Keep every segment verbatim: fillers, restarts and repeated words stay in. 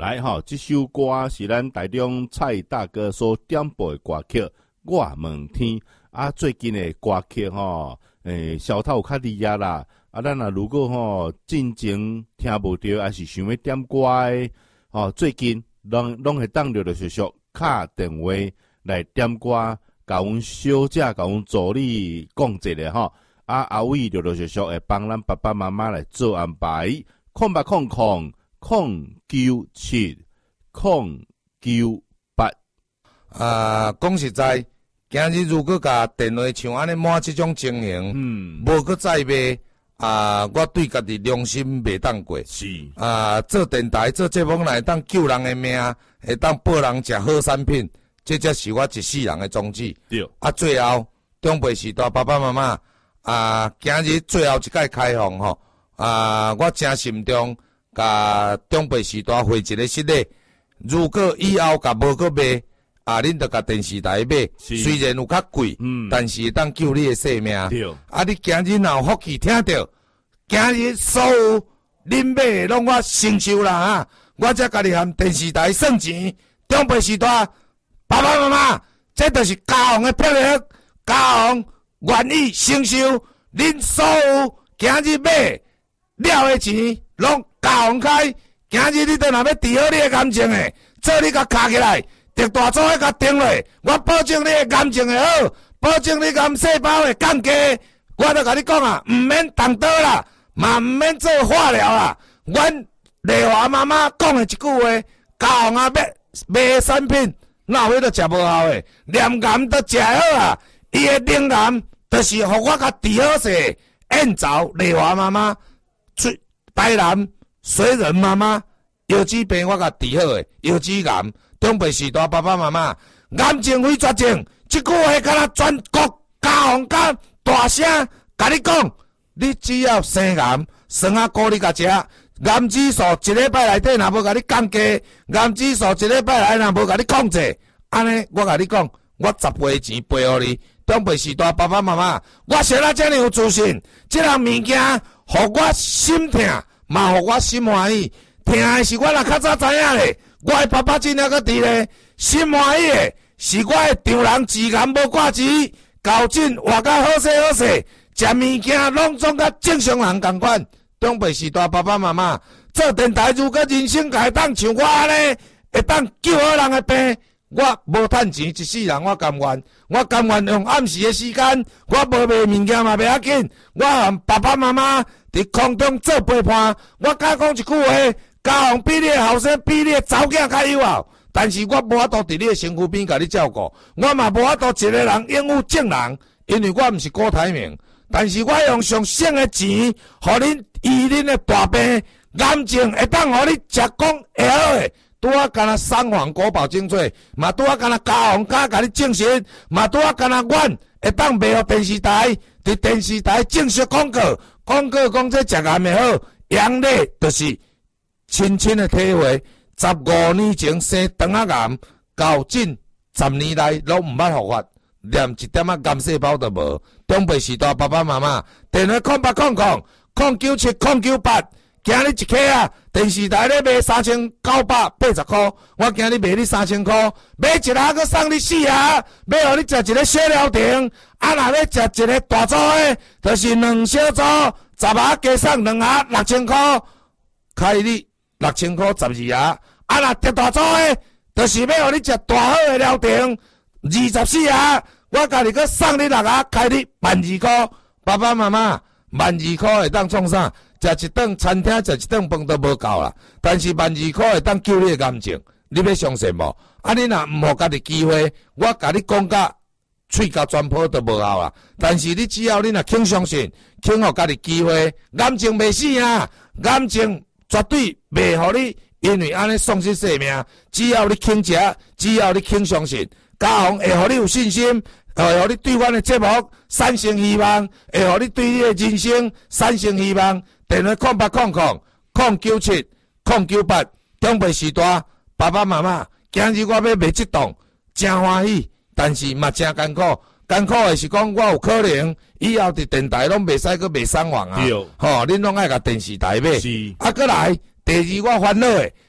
来吼，这首歌是咱台中蔡大哥所点播的歌曲。我问天啊，最近的歌曲吼，诶，销头有较厉害啦。啊，咱啊如果吼进前听无着，还是想要点歌的，吼，最近拢拢会当着着续续敲电话来点歌，甲阮小姐、甲阮助理讲一下吼。啊，阿伟着着续续会帮咱爸爸妈妈来做安排。空八空空空九七空九八。 啊，讲实在。今日如果甲电话像安尼满即种情形，嗯，无搁再卖啊，我对家己良心袂当过。 是啊，做电台做节目来当救人的命，会当报人食好产品，这才是我一世人的宗旨。 对。 啊，最后长辈时代爸爸妈妈啊，今日最后一届开放吼啊，我真心中甲长辈时代回一个实例，如果以后甲无搁卖。啊！恁着甲电视台买，虽然有较贵，嗯，但是会当救你的性命。 对。 啊！你今日若有福气听到，今日所有恁买的拢我承受啦啊！我才家己含电视台算钱，长辈时代爸爸妈妈，这就是家王的魄力，家王愿意承受恁所有今日买了的钱，拢家王开。今日你倒若要治好你的感情的，做你甲卡起来。直大组迄甲定落，我保证你的感情会好，保证你癌细胞会降低。我都甲你讲啊，毋免动刀啦，嘛毋免做化疗啦。阮丽华妈妈讲的一句话，家王啊买卖产品，哪有迄个食无效的？念癌都食好啊，伊的灵癌就是互我甲治好势。燕巢丽华妈妈，最台南水仁妈妈，腰子病我甲治好的，腰子癌。长辈时代爸爸妈妈，癌症非绝症，这句话敢若全国家王甲大声甲你讲，你只要生癌，酸啊膏你甲食，癌指数一礼拜内底若无甲你降低，癌指数一礼拜内若无甲你控制，安尼我甲你讲，我十倍钱赔互你。长辈时代爸爸妈妈，我谁啊遮尔有自信？这样物件，互我心痛，嘛互我心欢喜。痛的是我若较早知影咧。我的爸爸真还阁伫咧，心欢喜的是我的丈人治癌无挂钱，交诊活甲好势好势，食物件拢总甲正常人共款。长辈时代爸爸妈妈做电台，如果人生会当像我安尼，会当救好人的病，我无趁钱一世人我甘愿，我甘愿用暗时的时间，我无卖物件嘛袂要紧，我和爸爸妈妈伫空中做陪伴。我敢讲一句话。家王比你的后生，比你的查某囝较有效，但是我无法度伫你的身躯边甲你照顾，我嘛无法度一个人应付众人，因为我毋是郭台铭，但是我用上省的钱，互恁医恁的大病，癌症会当互你食讲会好的，拄啊干那三黄国宝精粹，嘛拄啊干那家王家甲你证实，嘛拄啊干那阮会当卖互电视台，伫电视台正式广告，广告讲这食癌的好，阳历就是。亲亲的体会，十五年前生肠仔癌，到近十年来拢毋捌复发，连一点仔癌细胞都无。长辈时代爸爸妈妈，电话空八空空空九七空九八，今日一克啊，电视台咧卖三千九百八十块，我今日卖你三千块，买一盒搁送你四盒，买互你食一个小料亭，啊若要食一个大组的，就是两小组，十盒加送两盒六千块，开你。六千块十二盒，啊若特大组的，就是要互你食大好的料亭，二十四盒，我家己搁送你六盒，开你万二块。爸爸妈妈，万二块会当创啥？食一顿餐厅，食一顿饭都无够啦。但是万二块会当救你的癌症，你要相信无？啊，你若毋互家己机会，我甲你讲甲喙甲全破都无效啦。但是你只要你若肯相信，肯互家己机会，癌症袂死啊，癌症。绝对袂互你，因为安尼丧失生命。只要你肯食，只要你肯相信，家王会互你有信心，会互你对阮的节目产生希望，会互你对你的人生产生希望。电话空八空空空九七空九八，长辈时代爸爸妈妈，今日我要卖这档，真欢喜，但是嘛真艰苦。艰苦的是讲，我有可能以后伫电台拢袂使去卖送网啊，吼，恁拢爱甲电视台买。是，啊，过来，第二我烦恼的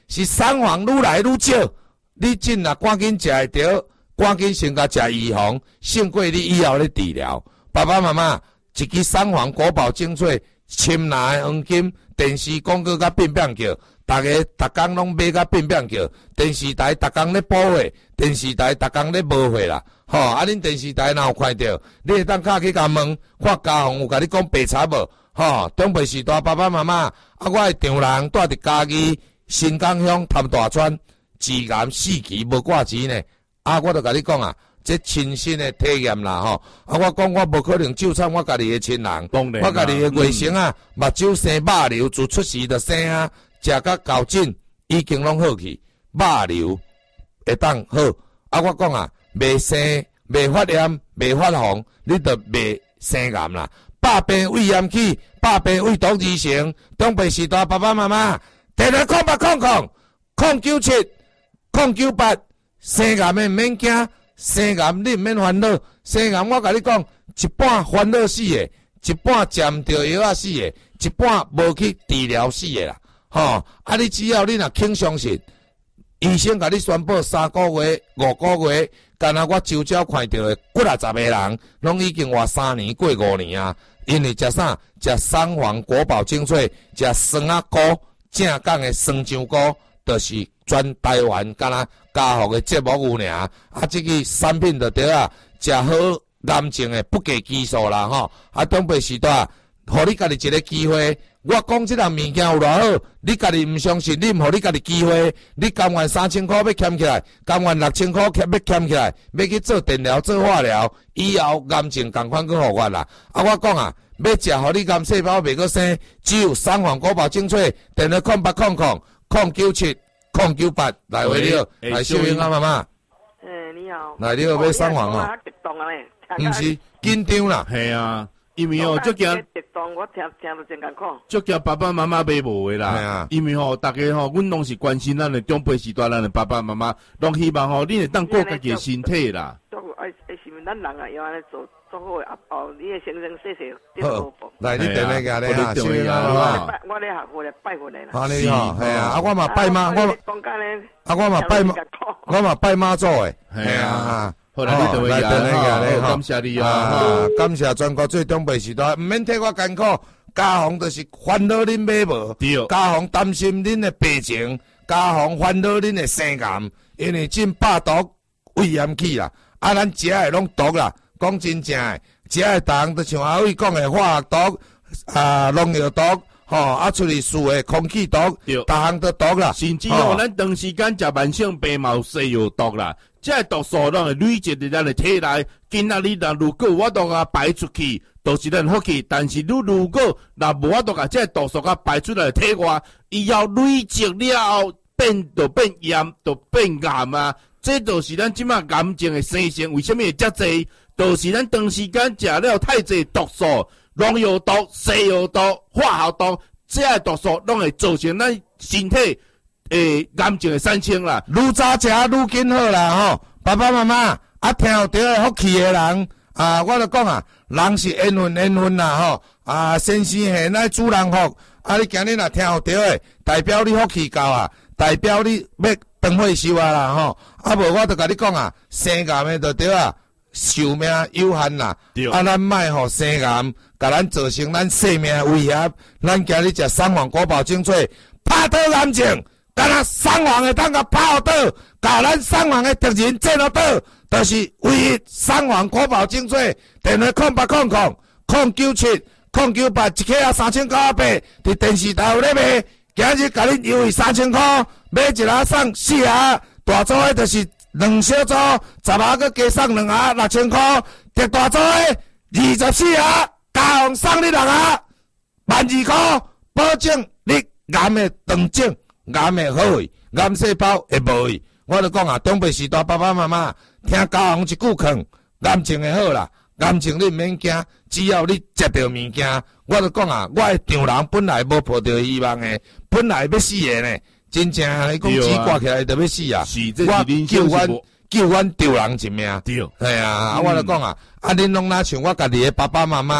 是三黄愈来愈少，你真若赶紧食会着，赶紧先甲食预防，胜过你以后咧治疗。爸爸妈妈，一支三黄国宝精粹，深蓝的黄金，电视广告甲变变叫，大家逐工拢买甲变变叫，电视台逐工咧补货，电视台逐工咧无货啦。吼、哦，啊，恁电视台若有看到，你会当敲去甲问，看家宏有甲你讲白差无？吼、哦，中北时代爸爸妈妈，啊，我的丈人住伫嘉義新港乡潭大川，治癌四期无掛錢呢。啊，我著甲你講啊，這親身的體驗啦，吼、哦。啊，我講我無可能就差我家己的親人，我家己的外甥啊，目睭生肉瘤，自出世就生啊，食甲夠緊，已經攏好去，肉瘤會當好。啊，我講啊，未生、未發炎、未發紅，你著未生癌啦。百病胃炎起，百病胃毒而成。中北時代爸爸媽媽，電話空八空空，空九七，空九八，生癌的唔免驚，生癌你唔免煩惱，生癌我甲你講，一半煩惱死的，一半食唔着藥啊死的，一半無去治療死的啦。吼、哦，啊你只要你若肯相信，醫生甲你宣布三個月、五個月，干那我周遭看到的幾啊十個人，攏已經活三年過五年啊。因為食啥？食三黃國寶精粹，食酸啊菇，正港的酸醬菇，就是全台灣干那家福的節目有爾。啊，這個產品就對啊，食好癌症的不計其數啦吼。啊，東北時代，互你家己一個機會。我講這樣物件有偌好，你家己唔相信，你唔互你家己機會，你甘願三千塊要欠起來，甘願六千塊要欠起來，要去做電療、做化療，以後癌症同款去互我啦。啊，我講啊，要食互你癌細胞袂閣生，只有三黃國寶精粹，電話空八空空空九七空九八來回了，來收音啊媽媽。 誒，你好。 來你好，要三黃哦。唔是緊張啦。 係啊。因為吼，足驚， 我聽聽到真艱苦。 足驚爸爸媽媽買無的啦。啊、因為吼，大家吼，阮攏是關心咱的長輩時代，咱的爸爸媽媽，攏希望吼，你會當顧家己的身體啦。 做愛愛是咱人啊，要安尼做做好的，後你的生生世世得好。來，你電話家咧哈，收音啊。 我咧學過來拜過來啦。 啊，你好，係啊，啊我嘛拜媽，我啊我嘛拜媽，我嘛拜媽祖的，係啊。 好啦，你等下咧，感謝你啊！ 感謝全國最中北時代，唔免替我艱苦。家宏就是煩惱恁買無，家宏擔心恁的病情，家宏煩惱恁的生癌，因為真百毒胃炎起啦。啊，咱食的攏毒啦，講真正的，食的糖就像阿偉講的化學毒、啊農藥毒，吼啊出去厝的空氣毒，逐項都毒啦。 甚至吼，咱長時間食慢性病嘛有西藥毒啦。這毒素攏會累積佇咱的體內，今仔日若如果我都甲排出去，都是咱福氣。但是你如果若無法度甲這毒素甲排出來體外，以後累積了後變就變炎，就變癌啊！這就是咱即馬癌症的生成，為什麼會遮濟？就是咱長時間食了太濟毒素，農藥毒、西藥毒、化學毒，這毒素攏會造成咱身體。誒，癌症嘅產生啦， 愈早食愈緊好啦吼！爸爸媽媽啊，聽有着福氣嘅人啊，我就講啊，人是緣分緣分啦吼！啊，先生係咱主人福，啊，你今日若聽有着嘅，代表你福氣夠啊，代表你要長歲壽啊啦吼！啊，無我就甲你講啊，生癌嘅就着啊，壽命有限啦，啊，咱莫互生癌，甲咱造成咱生命嘅威脅，咱今日食三黃國寶精粹，拍倒癌症。干那三黃的當個跑道，甲咱三黃的敵人戰到倒，就是唯一三黃國寶精粹，電話空八空空空九七空九八，一克啊三千九啊八，佇電視台有咧賣，今日甲恁優惠三千塊，買一盒送四盒，大組的就是兩小組，十盒佮加送兩盒六千塊，特大組的二十四盒，加紅送你六盒，萬二塊，保證你癌的斷症。癌的好去，癌細胞會無去。我就講啊，中北時代爸爸媽媽聽家宏一句勸，癌症會好啦，癌症你唔免驚，只要你食到物件，我就講啊，我的丈人本來無抱着希望的，本來要死的呢，真正你講錢掛起來就要死啊！我救阮救阮丈人一命，係啊，啊我就講啊，啊恁攏若像我家己的爸爸媽媽。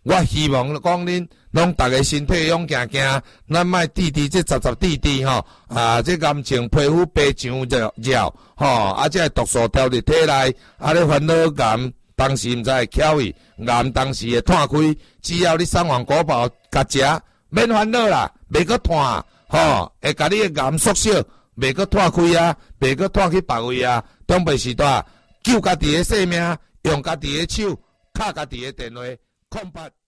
我希望讲恁拢逐个身体勇行行，咱莫滴滴这十十滴滴吼，啊，这感情皮肤白上热热吼，啊，这毒素调入体内，啊，咧烦恼癌，当时毋知会巧伊，癌当时会摊开，只要你送完果包甲食，免烦恼啦，袂阁摊，吼，会甲你诶癌缩小，袂阁摊开啊，袂阁摊去别位啊，中辈时代救家己诶性命，用家己诶手，敲家己诶电话，空八。